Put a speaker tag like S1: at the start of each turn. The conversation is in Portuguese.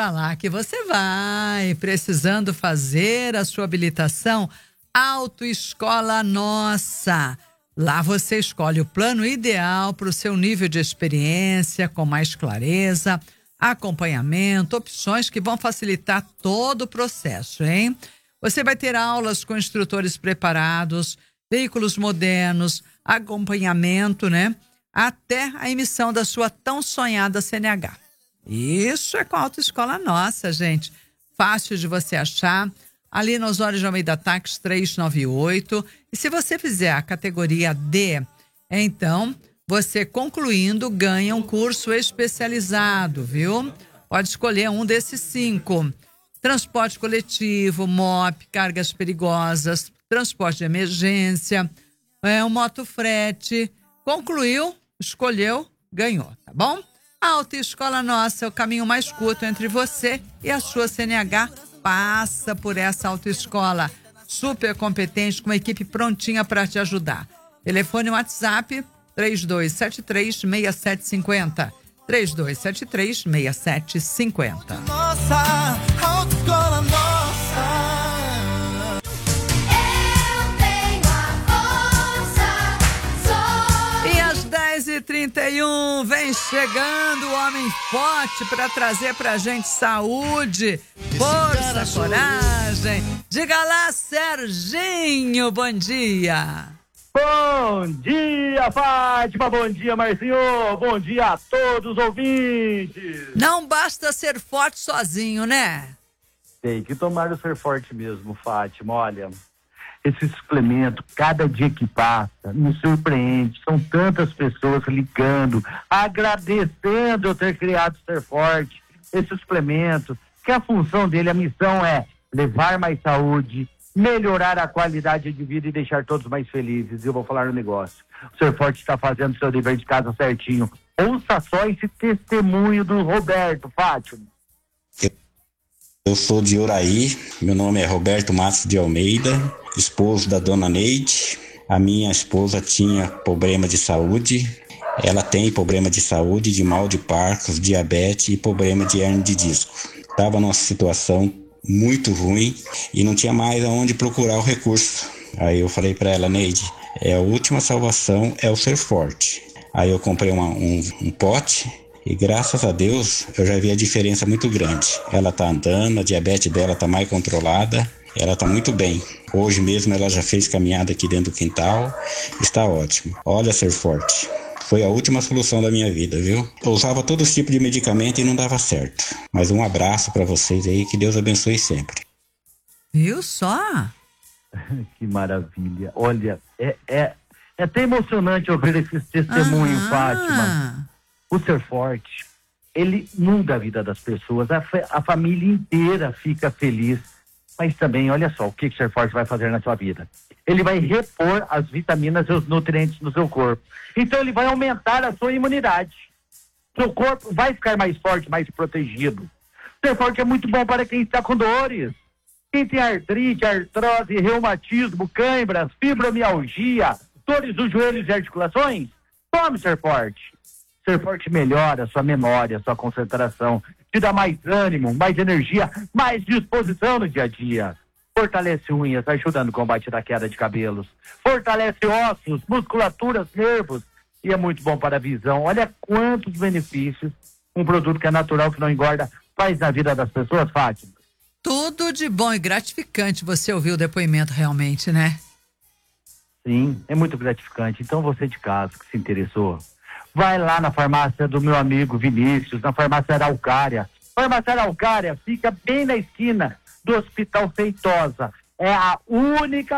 S1: pra lá que você vai. Precisando fazer a sua habilitação? Autoescola Nossa. Lá você escolhe o plano ideal para o seu nível de experiência, com mais clareza, acompanhamento, opções que vão facilitar todo o processo, hein? Você vai ter aulas com instrutores preparados, veículos modernos, acompanhamento, né? Até a emissão da sua tão sonhada CNH. Isso é com a Autoescola Nossa, gente. Fácil de você achar. Ali no Osório de Almeida Táxi 398. E se você fizer a categoria D, então você concluindo ganha um curso especializado, viu? Pode escolher um desses 5. Transporte coletivo, MOP, cargas perigosas, transporte de emergência, um motofrete. Concluiu, escolheu, ganhou, tá bom? A Autoescola Nossa é o caminho mais curto entre você e a sua CNH. Passa por essa autoescola super competente, com uma equipe prontinha para te ajudar. Telefone WhatsApp 3273-6750. 3273-6750.
S2: Nossa, Autoescola Nossa.
S1: E às 10h31 vem chegando o homem forte para trazer pra gente saúde, força, coragem. Diga lá, Serginho, bom dia.
S3: Bom dia, Fátima, bom dia, Marcinho, bom dia a todos os ouvintes.
S1: Não basta ser forte sozinho, né?
S3: Tem que tomar o ser forte mesmo, Fátima, olha, esse suplemento, cada dia que passa, me surpreende, são tantas pessoas ligando, agradecendo eu ter criado o Ser Forte, esse suplemento, que a função dele, a missão é levar mais saúde, melhorar a qualidade de vida e deixar todos mais felizes. Eu vou falar um negócio. O Ser Forte está fazendo o seu dever de casa certinho. Ouça só esse testemunho do Roberto, Fátima.
S4: Eu sou de Uraí, meu nome é Roberto Matos de Almeida, esposo da dona Neide. A minha esposa tinha problema de saúde, ela tem problema de saúde, de mal de Parkinson, diabetes e problema de hernia de disco. Estava numa situação muito ruim e não tinha mais aonde procurar o recurso. Aí eu falei para ela, Neide, a última salvação é o Ser Forte. Aí eu comprei um pote e graças a Deus eu já vi a diferença muito grande. Ela tá andando, a diabetes dela tá mais controlada, ela tá muito bem. Hoje mesmo ela já fez caminhada aqui dentro do quintal, está ótimo. Olha, Ser Forte. Foi a última solução da minha vida, viu? Eu usava todo tipo de medicamento e não dava certo. Mas um abraço para vocês aí, que Deus abençoe sempre.
S1: Viu só?
S3: Que maravilha. Olha, é até emocionante ouvir esses testemunhos, Fátima. O Ser Forte, ele muda a vida das pessoas. A família inteira fica feliz. Mas também, olha só, o que o Ser Forte vai fazer na sua vida? Ele vai repor as vitaminas e os nutrientes no seu corpo. Então ele vai aumentar a sua imunidade. Seu corpo vai ficar mais forte, mais protegido. O Ser Forte é muito bom para quem está com dores. Quem tem artrite, artrose, reumatismo, câimbras, fibromialgia, dores dos joelhos e articulações, tome Ser Forte. Ser Forte melhora a sua memória, a sua concentração, te dá mais ânimo, mais energia, mais disposição no dia a dia. Fortalece unhas, ajudando no combate da queda de cabelos. Fortalece ossos, musculaturas, nervos. E é muito bom para a visão. Olha quantos benefícios um produto que é natural, que não engorda, faz na vida das pessoas, Fátima.
S1: Tudo de bom e gratificante você ouvir o depoimento realmente, né?
S3: Sim, é muito gratificante. Então você de casa que se interessou, vai lá na farmácia do meu amigo Vinícius, na farmácia Araucária. Farmácia Araucária fica bem na esquina do Hospital Feitosa. É a única